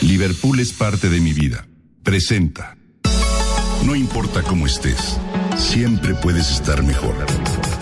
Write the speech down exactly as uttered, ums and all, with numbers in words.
Liverpool es parte de mi vida. Presenta. No importa cómo estés, siempre puedes estar mejor.